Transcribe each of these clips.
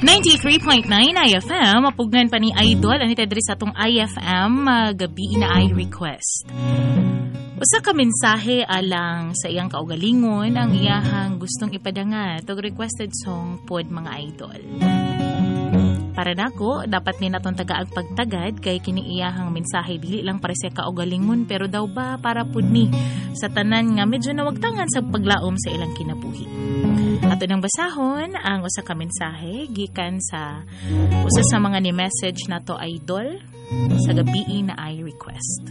93.9 IFM, mapugnan pa ni Idol, ang itadri sa itong IFM, gabi na ay request. Usa ka mensahe alang sa iyang kaugalingon, ang iyahang gustong ipadanga, itong requested song pod mga Idol. Para nako, dapat ni natong tagaag pagtagad kay kini iyahang mensahe dili lang para sa kaugalingon pero daw ba para pud ni sa tanan nga medyo nawagtangan sa paglaom sa ilang kinabuhi. Ato nang basahon ang usa ka mensahe gikan sa usa sa mga ni message nato Idol sa gabi na ay request.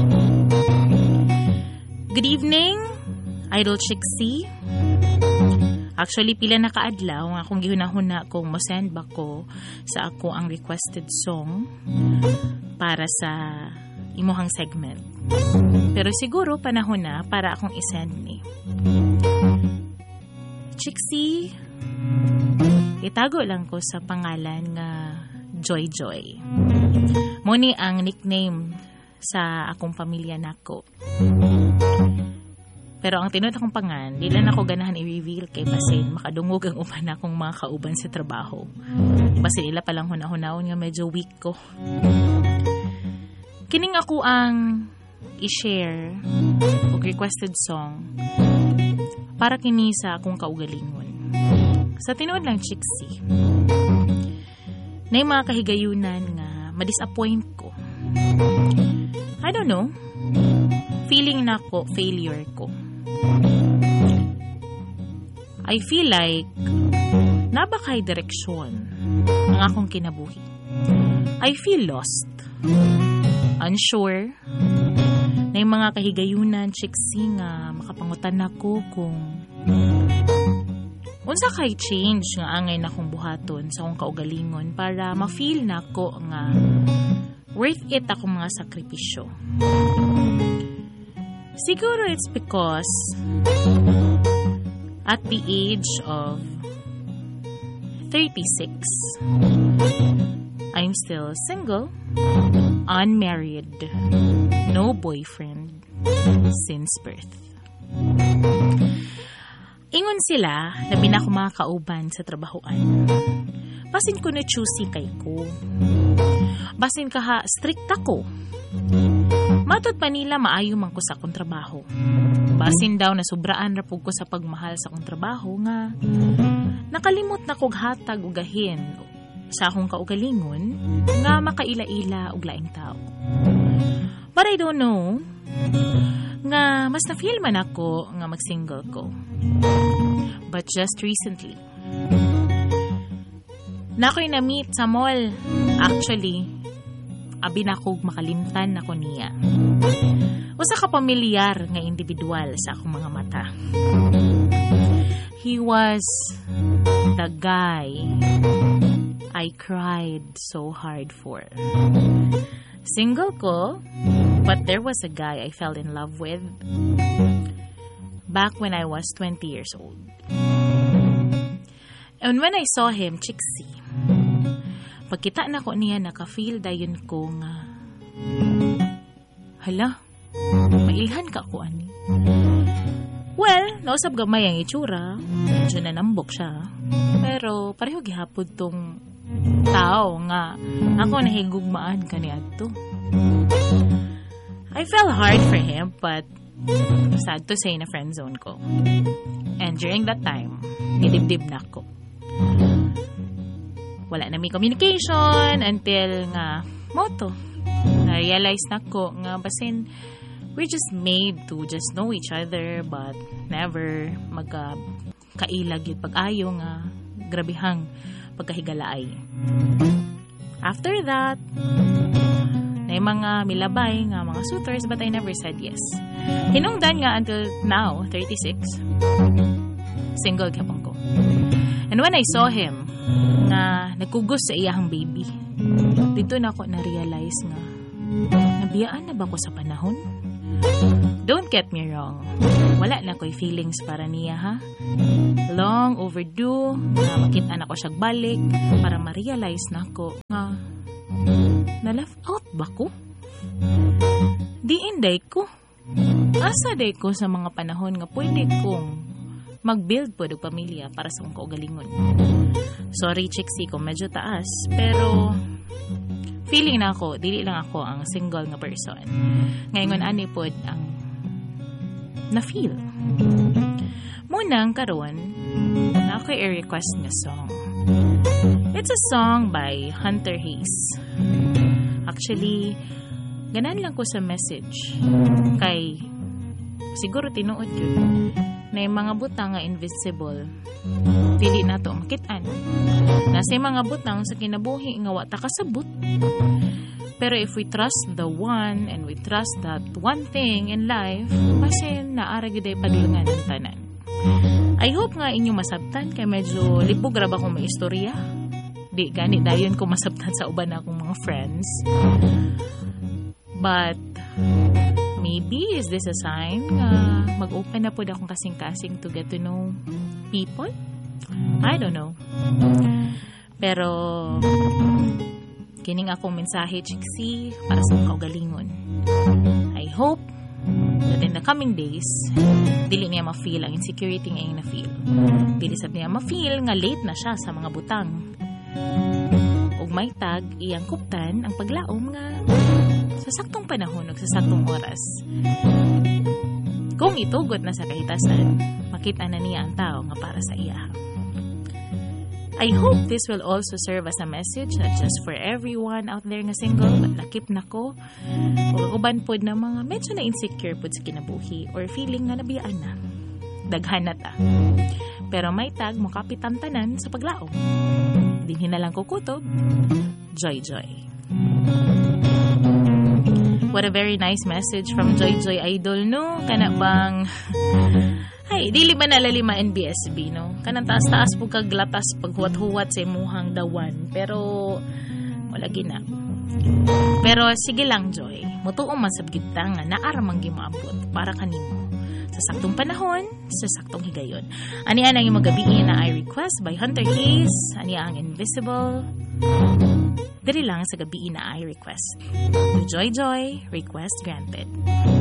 Good evening, Idol Chixie. Actually, pila na kaadlaw nga akong gihunahuna kung mo-send ba ko sa ako ang requested song para sa imuhang segment. Pero siguro panahon na para akong isend ni. Chixie, itago lang ko sa pangalan nga Joy Joy. Muni ang nickname sa akong pamilya nako. Pero ang tinuod akong pangan, di lang ako ganahan i-reveal kay basin makadungog ang uban akong mga kauban sa trabaho. Basin nila palang hunahunahon nga medyo weak ko. Kining ako ang i-share o requested song para kini sa akong kaugalingon. Sa tinuod lang Chixie, na yung mga kahigayunan nga ma-disappoint ko. I don't know, feeling na ko failure ko. I feel like nabakay direksyon ang akong kinabuhi. I feel lost, unsure, na yung mga kahigayunan, Chixie, nga makapangutan ako kung unsa kay change nga angay na akong buhaton sa akong kaugalingon para ma-feel na ako nga worth it akong mga sakripisyo. Siguro it's because at the age of 36, I'm still single, unmarried, no boyfriend since birth. Ingon sila, labi na ako mga kauban sa trabahoan. Basin ko na choosy kay ko. Basin ka ha, strict ako. Matod pa nila maayo man ko sa akong trabaho. Basin daw na sobraan rapog ko sa pagmahal sa akong trabaho nga nakalimot na kog hatag ug gahin sa akong kaugalingon nga makaila-ila og laing tao. But I don't know nga mas na-feel man ako nga mag-single ko. But just recently, na ako'y na-meet sa mall. Actually, abi na akong makalimtan ako niya. Usa ka pamilyar nga individual sa akong mga mata. He was the guy I cried so hard for. Single ko, but there was a guy I fell in love with back when I was 20 years old. And when I saw him, Chixie, pagkita na ko niya, naka-feel dayon ko nga, hala, mailhan ka ko ani. Well, nausap gamay ang itsura, medyo nanambok siya, pero pareho gihapod tong tao nga ako nahigugmaan kaniadto. I fell hard for him, but sad to say na friend zone ko. And during that time, nidibdib na ko. Wala na may communication until nga moto. Na-realize na ko nga basin we're just made to just know each other but never magkailag yung pag-ayo nga grabihang pagkahigalaay. After that, na yung mga milabay nga mga suitors but I never said yes. Hinungdan nga until now, 36, single kapang ko. And when I saw him, nga nagkugos sa iyahang baby, dito na ako na-realize nga, nabiyaan na ba ko sa panahon? Don't get me wrong, wala na ko'y feelings para niya ha. Long overdue, na makita na ko siya balik, para ma-realize na ako nga, na-left out ba ko? Di inday ko. Asa day ko sa mga panahon nga pwede kong mag-build po ng pamilya para sa akong kaugalingon. Sorry, Chixie, kung medyo taas, pero feeling na ako, dili lang ako ang single nga person. Ngayon, ani po ang na-feel. Munang karon, na ako i-request nga song. It's a song by Hunter Hayes. Actually, ganan lang ko sa message. Kay, siguro tinuod yun, na yung mga butang nga invisible, dili na to makitaan. Nasa yung mga butang sa kinabuhi nga wata kasabot. Pero if we trust the one and we trust that one thing in life, basin naara gyud ay padulungan ng tanan. I hope nga inyo masabtan kay medyo libog ra ba kung may istorya. Di gani dayon ko masabtan sa uban akong mga friends. But maybe is this a sign nga mag-open na po akong kasing-kasing to get to know people? I don't know. Pero kining akong mensahe, Chixie, para sa kaugalingon. I hope that in the coming days, dili niya ma-feel ang insecurity nga yung na-feel. Dili sab niya ma-feel nga late na siya sa mga butang. Ug may tag, iyang kuptan ang paglaom nga sa saktong panahon ug sa saktong oras. Kung itugot na sa kahitasan, makita na niya ang tao nga para sa iya. I hope this will also serve as a message not just for everyone out there nga single but lakip na ko o uban pod na mga medyo na insecure pod sa kinabuhi or feeling nga nabiyaan na. Daghan na ta. Pero may tag mo kapitan tanan sa paglaom. Dinhin na lang kukutob. Joy Joy. What a very nice message from Joy Joy Idol, no? Kana bang ay, dili ba nalalima NBSB, no? Kanang taas-taas po kaglatas paghuwat-huwat sa imuhang dawan. Pero, wala gina. Pero, sige lang, Joy. Mutuong masabgid ta nga naaramang gimaabot para kanimo. Sa saktong panahon, sa saktong higayon. Ani ang yung magabiin na I request by Hunter Hayes. Ani ang Invisible. Dili lang sa gabiin na I request. Joy Joy, request granted.